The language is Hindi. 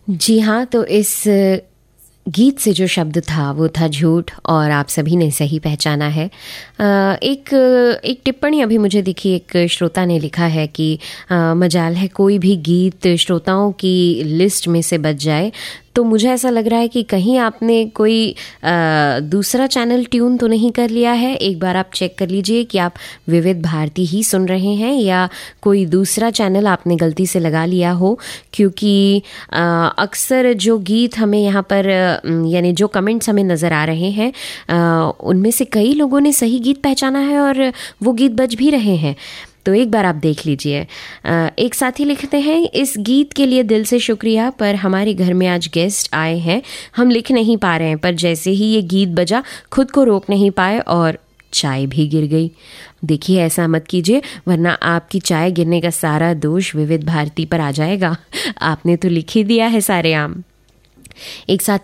जी हाँ, तो इस गीत से जो शब्द था वो था झूठ, और आप सभी ने सही पहचाना है। एक टिप्पणी अभी मुझे दिखी, एक श्रोता ने लिखा है कि मजाल है कोई भी गीत श्रोताओं की लिस्ट में से बच जाए। तो मुझे ऐसा लग रहा है कि कहीं आपने कोई दूसरा चैनल ट्यून तो नहीं कर लिया है। एक बार आप चेक कर लीजिए कि आप विविध भारती ही सुन रहे हैं या कोई दूसरा चैनल आपने गलती से लगा लिया हो, क्योंकि अक्सर जो गीत हमें यहाँ पर यानी जो कमेंट्स हमें नज़र आ रहे हैं उनमें से कई लोगों ने सही गीत पहचाना है और वो गीत बज भी रहे हैं। तो एक बार आप देख लीजिए। एक साथी लिखते हैं, इस गीत के लिए दिल से शुक्रिया, पर हमारे घर में आज गेस्ट आए हैं, हम लिख नहीं पा रहे हैं, पर जैसे ही ये गीत बजा खुद को रोक नहीं पाए और चाय भी गिर गई। देखिए ऐसा मत कीजिए, वरना आपकी चाय गिरने का सारा दोष विविध भारती पर आ जाएगा। आपने तो लिख ही दिया है सारे आम। एक साथी